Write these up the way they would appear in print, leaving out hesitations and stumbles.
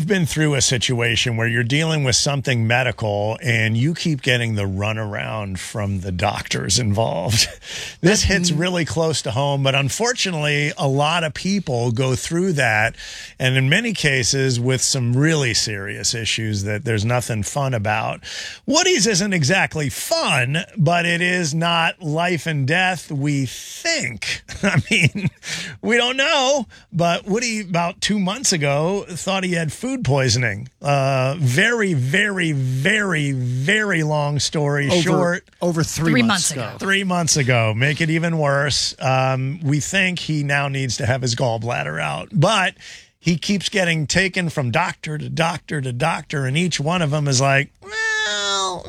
you've been through a situation where you're dealing with something medical and you keep getting the runaround from the doctors involved, this hits really close to home. But unfortunately, a lot of people go through that, and in many cases with some really serious issues that there's nothing fun about. Woody's isn't exactly fun, but it is not life and death, we think. I mean, we don't know, but Woody, about 2 months ago, thought he had food poisoning. Very, very, very, very long story short. Over 3 months ago. 3 months ago. Make it even worse. We think he now needs to have his gallbladder out. But he keeps getting taken from doctor to doctor to doctor, and each one of them is like, well,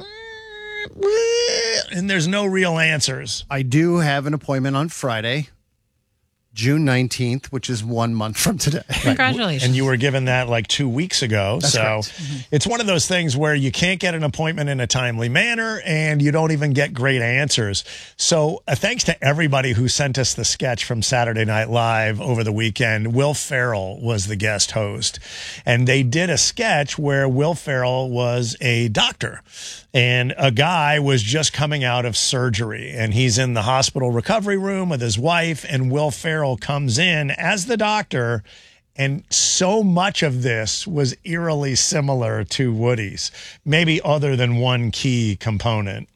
and there's no real answers. I do have an appointment on Friday, June 19th, which is 1 month from today. Congratulations. And you were given that like 2 weeks ago. That's so correct. It's one of those things where you can't get an appointment in a timely manner and you don't even get great answers. So thanks to everybody who sent us the sketch from Saturday Night Live over the weekend. Will Ferrell was the guest host. And they did a sketch where Will Ferrell was a doctor. And a guy was just coming out of surgery, and he's in the hospital recovery room with his wife, and Will Ferrell comes in as the doctor, and so much of this was eerily similar to Woody's, maybe other than one key component.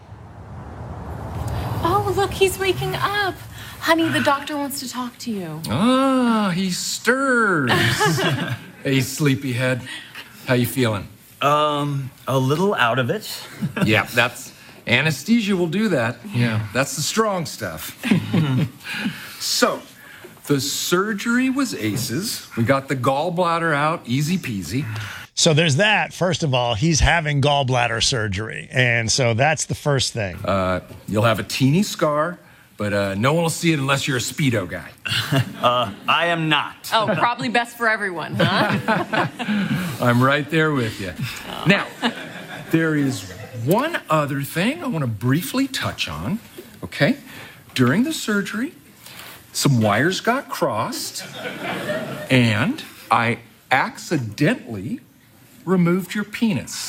Oh, look, he's waking up. Honey, the doctor wants to talk to you. Ah, he stirs. Hey, sleepyhead. How you feeling? A little out of it. Yeah, that's anesthesia will do that. Yeah, that's the strong stuff. So, the surgery was aces. We got the gallbladder out, easy peasy. So there's that. First of all, he's having gallbladder surgery. And so that's the first thing. You'll have a teeny scar, but no one will see it unless you're a Speedo guy. I am not. Oh, probably best for everyone, huh? I'm right there with you. Now, there is one other thing I want to briefly touch on, okay? During the surgery, some wires got crossed, and I accidentally removed your penis.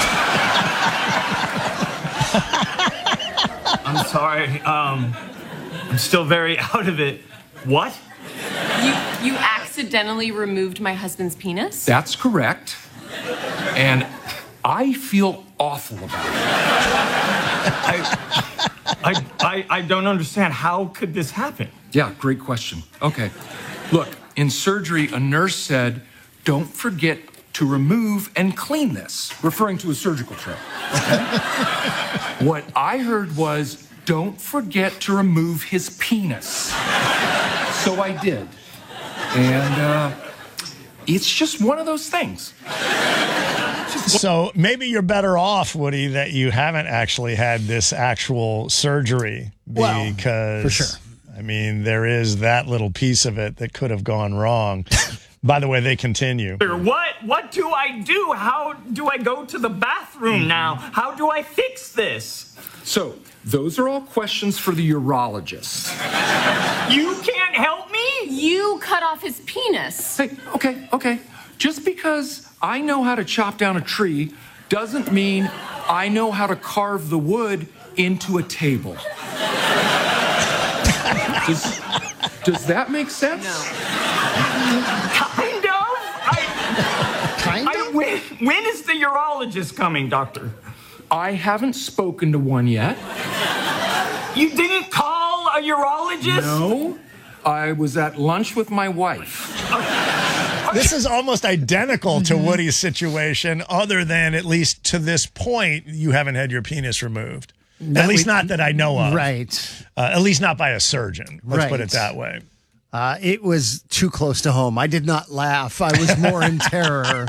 I'm sorry. I'm still very out of it. What? You accidentally removed my husband's penis? That's correct. And I feel awful about it. I don't understand. How could this happen? Yeah, great question. Okay. Look, in surgery, a nurse said, don't forget to remove and clean this, referring to a surgical tray. Okay? What I heard was, don't forget to remove his penis. So I did. And it's just one of those things. So maybe you're better off, Woody, that you haven't actually had this actual surgery. Because, well, for sure. I mean, there is that little piece of it that could have gone wrong. By the way, they continue. What do I do? How do I go to the bathroom now? How do I fix this? So, those are all questions for the urologist. You can't help me? You cut off his penis. Hey, okay. Just because I know how to chop down a tree doesn't mean I know how to carve the wood into a table. Does that make sense? No. Kind of? When is the urologist coming, doctor? I haven't spoken to one yet. You didn't call a urologist? No. I was at lunch with my wife. This is almost identical to Woody's situation, other than at least to this point, you haven't had your penis removed. At least not that I know of. Right. At least not by a surgeon. Let's put it that way. It was too close to home. I did not laugh. I was more in terror.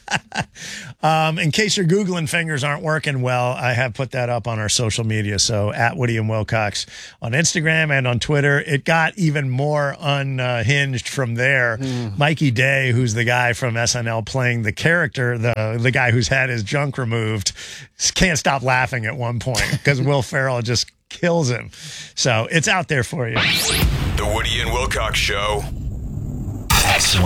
In case your Googling fingers aren't working well, I have put that up on our social media. So at Woody and Wilcox on Instagram and on Twitter. It got even more unhinged from there. Mikey Day, who's the guy from SNL playing the character, the guy who's had his junk removed, can't stop laughing at one point because Will Ferrell just kills him. So it's out there for you. The Woody and Wilcox Show. Excellent.